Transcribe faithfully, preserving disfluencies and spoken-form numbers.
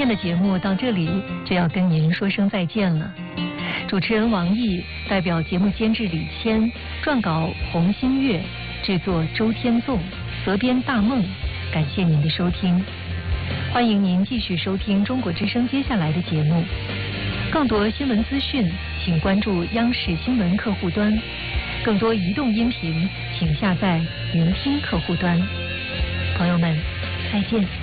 天的节目到这里就要跟您说声再见了。主持人王毅代表节目监制李谦，撰稿洪新月，制作周天纵，责编大梦，感谢您的收听。欢迎您继续收听中国之声接下来的节目。更多新闻资讯，请关注央视新闻客户端。更多移动音频，请下载聆听客户端。朋友们，再见。